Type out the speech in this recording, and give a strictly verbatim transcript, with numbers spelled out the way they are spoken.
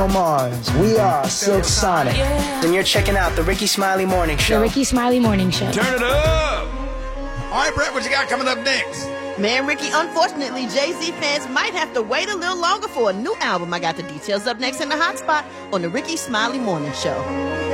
Mars. We are Silk Sonic. Then you're checking out the Ricky Smiley Morning Show. The Ricky Smiley Morning Show. Turn it up! All right, Brett, what you got coming up next? Man, Ricky, unfortunately, Jay-Z fans might have to wait a little longer for a new album. I got the details up next in the hot spot on the Ricky Smiley Morning Show.